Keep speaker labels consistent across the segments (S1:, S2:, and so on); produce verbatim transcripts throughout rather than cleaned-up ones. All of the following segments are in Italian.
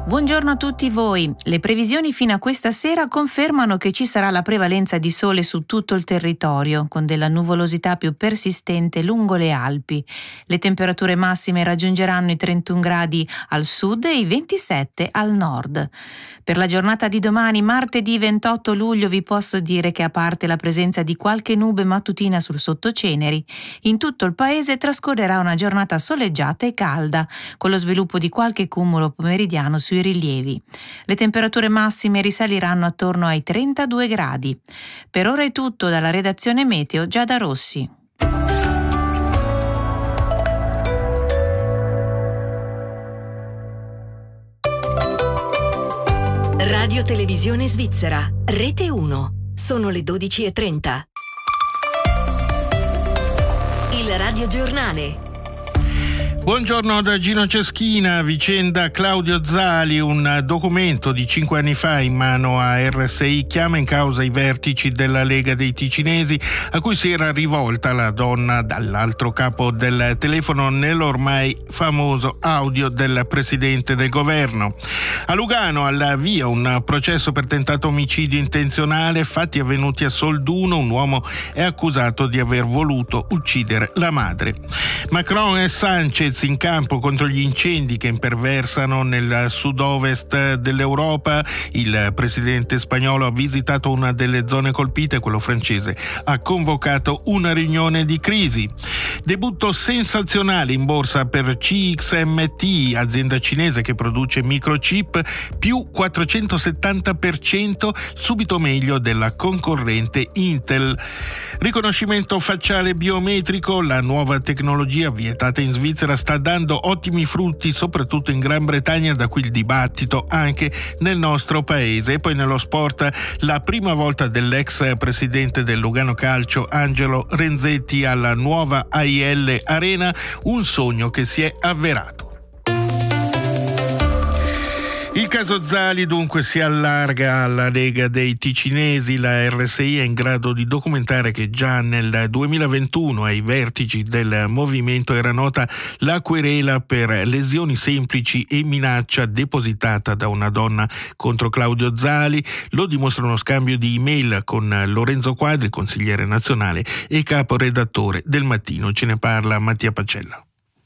S1: Buongiorno a tutti voi. Le previsioni fino a questa sera confermano che ci sarà la prevalenza di sole su tutto il territorio, con della nuvolosità più persistente lungo le Alpi. Le temperature massime raggiungeranno i trentuno gradi al sud e i ventisette al nord. Per la giornata di domani, martedì ventotto luglio, vi posso dire che, a parte la presenza di qualche nube mattutina sul sottoceneri, in tutto il paese trascorrerà una giornata soleggiata e calda, con lo sviluppo di qualche cumulo pomeridiano sui rilievi. Le temperature massime risaliranno attorno ai trentadue gradi. Per ora è tutto dalla redazione Meteo Giada Rossi.
S2: Radio Televisione Svizzera, Rete uno. Sono le dodici e trenta. Il radiogiornale.
S3: Buongiorno da Gino Ceschina. Vicenda Claudio Zali. Un documento di cinque anni fa in mano a R S I chiama in causa i vertici della Lega dei Ticinesi, a cui si era rivolta la donna dall'altro capo del telefono nell'ormai famoso audio del presidente del governo. A Lugano al via un processo per tentato omicidio intenzionale, fatti avvenuti a Solduno. Un uomo è accusato di aver voluto uccidere la madre. Macron e Sanchez in campo contro gli incendi che imperversano nel sud-ovest dell'Europa. Il presidente spagnolo ha visitato una delle zone colpite, quello francese ha convocato una riunione di crisi. Debutto sensazionale in borsa per C X M T, azienda cinese che produce microchip, più quattrocentosettanta per cento, subito meglio della concorrente Intel. Riconoscimento facciale biometrico, la nuova tecnologia vietata in Svizzera sta dando ottimi frutti, soprattutto in Gran Bretagna, da qui il dibattito anche nel nostro paese. E poi nello sport, la prima volta dell'ex presidente del Lugano Calcio Angelo Renzetti alla nuova A I L Arena, un sogno che si è avverato. Il caso Zali dunque si allarga alla Lega dei Ticinesi. La R S I è in grado di documentare che già nel duemilaventuno ai vertici del movimento era nota la querela per lesioni semplici e minaccia depositata da una donna contro Claudio Zali. Lo dimostra uno scambio di email con Lorenzo Quadri, consigliere nazionale e caporedattore del Mattino. Ce ne parla Mattia Pacella.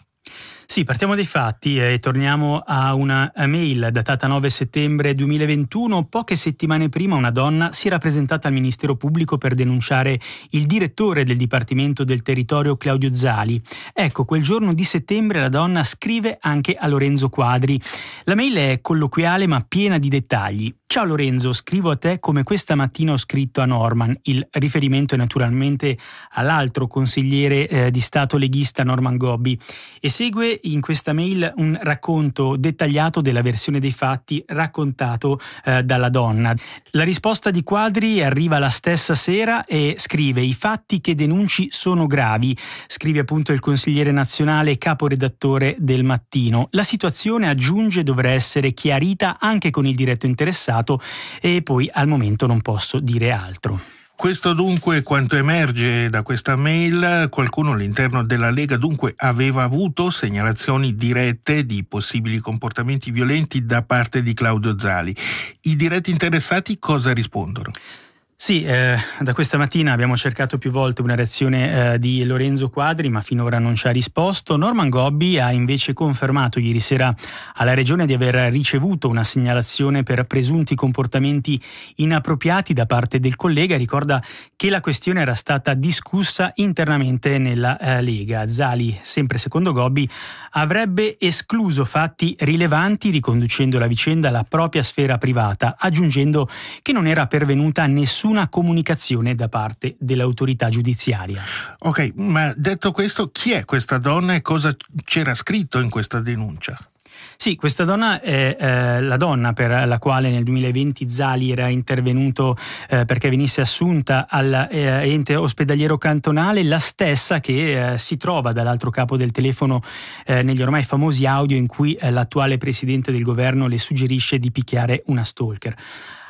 S4: Sì, partiamo dai fatti e torniamo a una mail datata nove settembre duemilaventuno. Poche settimane prima una donna si era presentata al Ministero Pubblico per denunciare il direttore del Dipartimento del Territorio Claudio Zali. Ecco, quel giorno di settembre la donna scrive anche a Lorenzo Quadri. La mail è colloquiale ma piena di dettagli. Ciao Lorenzo, scrivo a te come questa mattina ho scritto a Norman. Il riferimento è naturalmente all'altro consigliere eh, di Stato leghista Norman Gobbi, e segue in questa mail un racconto dettagliato della versione dei fatti raccontato eh, dalla donna. La risposta di Quadri arriva la stessa sera e scrive: i fatti che denunci sono gravi, scrive appunto il consigliere nazionale e caporedattore del Mattino. La situazione, aggiunge, dovrà essere chiarita anche con il diretto interessato e poi al momento non posso dire altro.
S3: Questo dunque quanto emerge da questa mail. Qualcuno all'interno della Lega dunque aveva avuto segnalazioni dirette di possibili comportamenti violenti da parte di Claudio Zali. I diretti interessati cosa rispondono?
S4: Sì, eh, da questa mattina abbiamo cercato più volte una reazione eh, di Lorenzo Quadri, ma finora non ci ha risposto. Norman Gobbi ha invece confermato ieri sera alla Regione di aver ricevuto una segnalazione per presunti comportamenti inappropriati da parte del collega. Ricorda che la questione era stata discussa internamente nella eh, Lega. Zali, sempre secondo Gobbi, avrebbe escluso fatti rilevanti riconducendo la vicenda alla propria sfera privata, aggiungendo che non era pervenuta nessuna una comunicazione da parte dell'autorità giudiziaria.
S3: Ok, ma detto questo, chi è questa donna e cosa c'era scritto in questa denuncia?
S4: Sì, questa donna è eh, la donna per la quale nel duemilaventi Zali era intervenuto eh, perché venisse assunta all'ente eh, ospedaliero cantonale, la stessa che eh, si trova dall'altro capo del telefono eh, negli ormai famosi audio in cui eh, l'attuale presidente del governo le suggerisce di picchiare una stalker.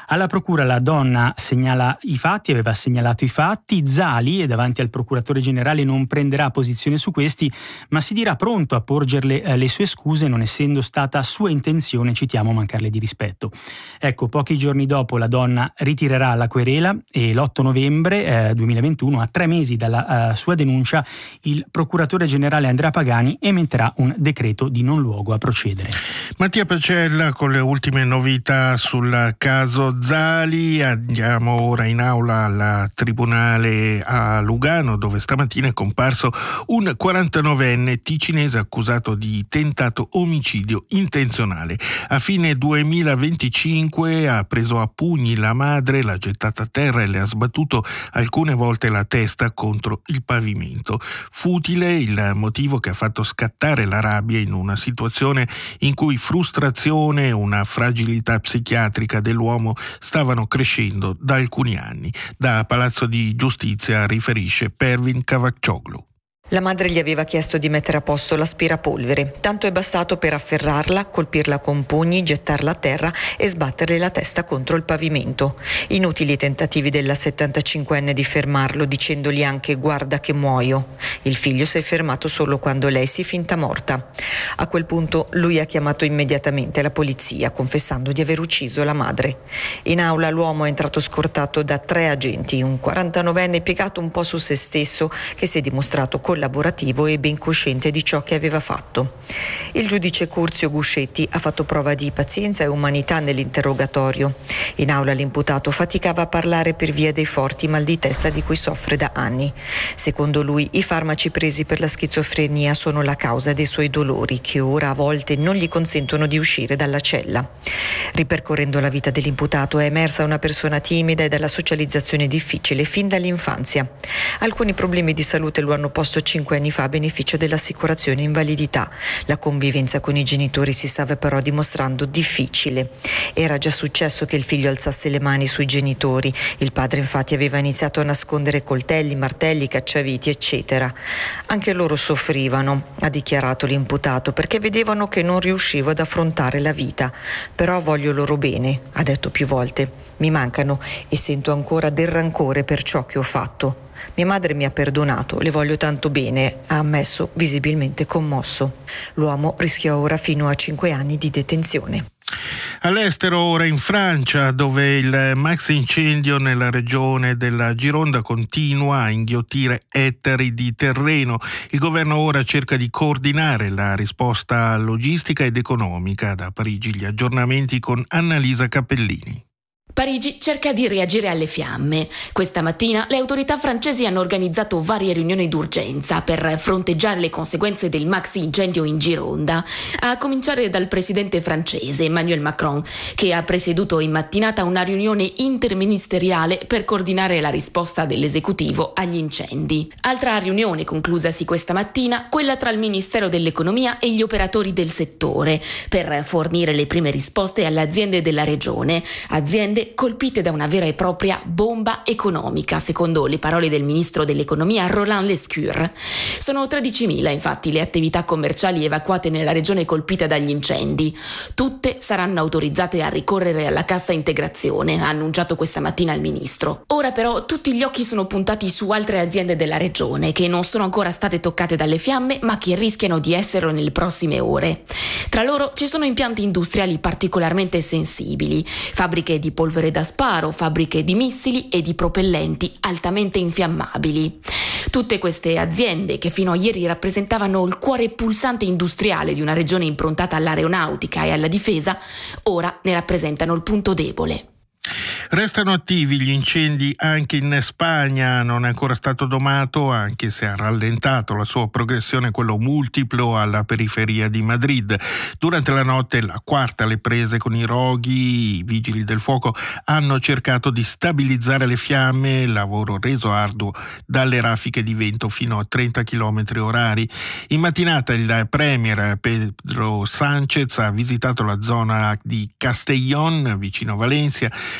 S4: Alla procura la donna segnala i fatti, aveva segnalato i fatti. Zali, davanti al procuratore generale, non prenderà posizione su questi, ma si dirà pronto a porgerle eh, le sue scuse, non essendo stata sua intenzione, citiamo, mancarle di rispetto. Ecco, pochi giorni dopo la donna ritirerà la querela e l'otto novembre eh, duemilaventuno, a tre mesi dalla uh, sua denuncia, il procuratore generale Andrea Pagani emetterà un decreto di non luogo a procedere.
S3: Mattia Pacella con le ultime novità sul caso Zali. Andiamo ora in aula al tribunale a Lugano, dove stamattina è comparso un quarantanovenne ticinese accusato di tentato omicidio intenzionale. A fine duemilaventicinque ha preso a pugni la madre, l'ha gettata a terra e le ha sbattuto alcune volte la testa contro il pavimento. Futile il motivo che ha fatto scattare la rabbia in una situazione in cui frustrazione e una fragilità psichiatrica dell'uomo stavano crescendo da alcuni anni. Da Palazzo di Giustizia riferisce Pervin Cavaccioglu.
S5: La madre gli aveva chiesto di mettere a posto l'aspirapolvere, tanto è bastato per afferrarla, colpirla con pugni, gettarla a terra e sbatterle la testa contro il pavimento. Inutili tentativi della settantacinquenne di fermarlo, dicendogli anche guarda che muoio. Il figlio si è fermato solo quando lei si è finta morta. A quel punto lui ha chiamato immediatamente la polizia, confessando di aver ucciso la madre. In aula l'uomo è entrato scortato da tre agenti, un quarantanovenne piegato un po' su se stesso che si è dimostrato collaborativo collaborativo e ben cosciente di ciò che aveva fatto. Il giudice Curzio Guscetti ha fatto prova di pazienza e umanità nell'interrogatorio. In aula l'imputato faticava a parlare per via dei forti mal di testa di cui soffre da anni. Secondo lui i farmaci presi per la schizofrenia sono la causa dei suoi dolori, che ora a volte non gli consentono di uscire dalla cella. Ripercorrendo la vita dell'imputato è emersa una persona timida e dalla socializzazione difficile fin dall'infanzia. Alcuni problemi di salute lo hanno posto cinque anni fa a beneficio dell'assicurazione invalidità. La convivenza con i genitori si stava però dimostrando difficile. Era già successo che il figlio alzasse le mani sui genitori. Il padre infatti aveva iniziato a nascondere coltelli, martelli, cacciaviti, eccetera. Anche loro soffrivano, ha dichiarato l'imputato, perché vedevano che non riuscivo ad affrontare la vita. Però voglio loro bene, ha detto più volte. Mi mancano e sento ancora del rancore per ciò che ho fatto. Mia madre mi ha perdonato, le voglio tanto bene, ha ammesso, visibilmente commosso. L'uomo rischiò ora fino a cinque anni di detenzione.
S3: All'estero, ora in Francia, dove il maxi incendio nella regione della Gironda continua a inghiottire ettari di terreno. Il governo ora cerca di coordinare la risposta logistica ed economica. Da Parigi gli aggiornamenti con Annalisa Cappellini.
S6: Parigi cerca di reagire alle fiamme. Questa mattina le autorità francesi hanno organizzato varie riunioni d'urgenza per fronteggiare le conseguenze del maxi incendio in Gironda, a cominciare dal presidente francese Emmanuel Macron, che ha presieduto in mattinata una riunione interministeriale per coordinare la risposta dell'esecutivo agli incendi. Altra riunione conclusasi questa mattina, quella tra il Ministero dell'Economia e gli operatori del settore, per fornire le prime risposte alle aziende della regione, aziende colpite da una vera e propria bomba economica, secondo le parole del ministro dell'economia Roland Lescure. Sono tredicimila infatti le attività commerciali evacuate nella regione colpita dagli incendi. Tutte saranno autorizzate a ricorrere alla cassa integrazione, ha annunciato questa mattina il ministro. Ora però tutti gli occhi sono puntati su altre aziende della regione che non sono ancora state toccate dalle fiamme, ma che rischiano di esserlo nelle prossime ore. Tra loro ci sono impianti industriali particolarmente sensibili, fabbriche di polvere da sparo, fabbriche di missili e di propellenti altamente infiammabili. Tutte queste aziende, che fino a ieri rappresentavano il cuore pulsante industriale di una regione improntata all'aeronautica e alla difesa, ora ne rappresentano il punto debole.
S3: Restano attivi gli incendi anche in Spagna. Non è ancora stato domato, anche se ha rallentato la sua progressione, quello multiplo alla periferia di Madrid. Durante la notte, la quarta alle prese con i roghi, i vigili del fuoco hanno cercato di stabilizzare le fiamme, lavoro reso arduo dalle raffiche di vento fino a trenta chilometri orari. In mattinata il premier Pedro Sánchez ha visitato la zona di Castellón, vicino Valencia,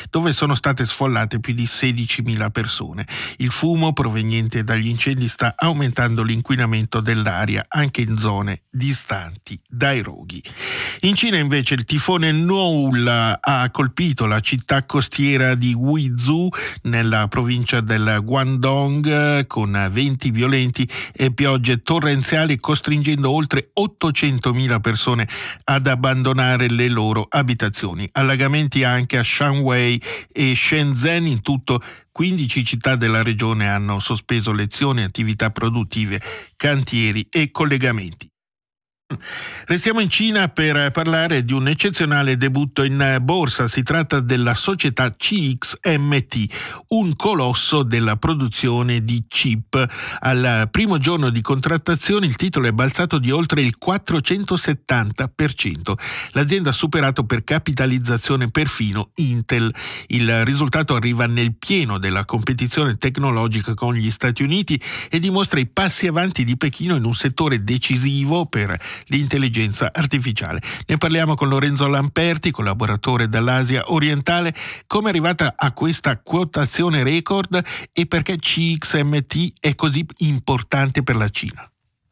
S3: dove sono state sfollate più di sedicimila persone. Il fumo proveniente dagli incendi sta aumentando l'inquinamento dell'aria anche in zone distanti dai roghi. In Cina invece il tifone Noul ha colpito la città costiera di Guizhou nella provincia del Guangdong con venti violenti e piogge torrenziali, costringendo oltre ottocentomila persone ad abbandonare le loro abitazioni. Allagamenti anche a Shanghai e Shenzhen. In tutto quindici città della regione hanno sospeso lezioni, attività produttive, cantieri e collegamenti. Restiamo in Cina per parlare di un eccezionale debutto in borsa. Si tratta della società C X M T, un colosso della produzione di chip. Al primo giorno di contrattazione il titolo è balzato di oltre il quattrocentosettanta per cento. L'azienda ha superato per capitalizzazione perfino Intel. Il risultato arriva nel pieno della competizione tecnologica con gli Stati Uniti e dimostra i passi avanti di Pechino in un settore decisivo per l'intelligenza artificiale. Ne parliamo con Lorenzo Lamperti, collaboratore dall'Asia orientale. Come è arrivata a questa quotazione record e perché C X M T è così importante per la Cina?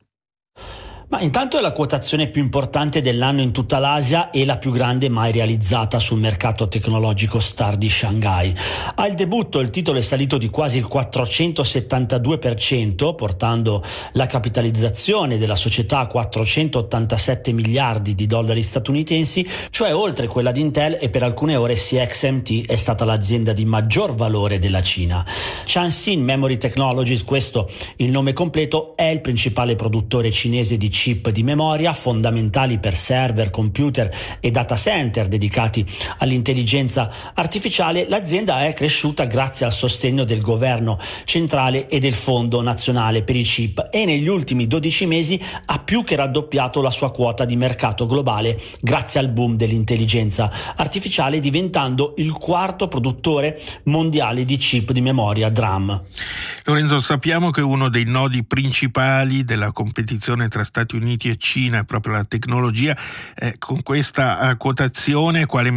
S7: Ma intanto è la quotazione più importante dell'anno in tutta l'Asia e la più grande mai realizzata sul mercato tecnologico star di Shanghai. Al debutto il titolo è salito di quasi il quattrocentosettantadue per cento, portando la capitalizzazione della società a quattrocentottantasette miliardi di dollari statunitensi, cioè oltre quella di Intel, e per alcune ore C X M T è stata l'azienda di maggior valore della Cina. Canshin Memory Technologies, questo il nome completo, è il principale produttore cinese di chip di memoria fondamentali per server, computer e data center dedicati all'intelligenza artificiale. L'azienda è cresciuta grazie al sostegno del governo centrale e del Fondo Nazionale per i Chip e negli ultimi dodici mesi ha più che raddoppiato la sua quota di mercato globale grazie al boom dell'intelligenza artificiale, diventando il quarto produttore mondiale di chip di memoria D R A M.
S3: Lorenzo, sappiamo che uno dei nodi principali della competizione tra Stati Uniti e Cina è proprio la tecnologia. Eh, con questa quotazione quale